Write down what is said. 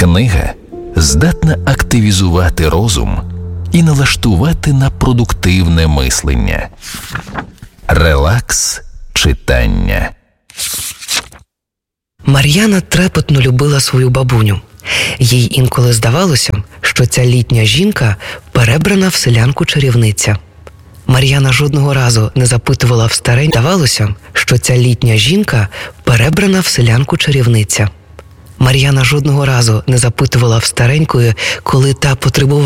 Книга здатна активізувати розум і налаштувати на продуктивне мислення. Релакс читання. Мар'яна трепетно любила свою бабуню. Їй інколи здавалося, що ця літня жінка перебрана в селянку-чарівниця. Мар'яна жодного разу не запитувала в старенької. Здавалося, що ця літня жінка перебрана в селянку-чарівниця. Мар'яна жодного разу не запитувала в старенької, коли та потребувала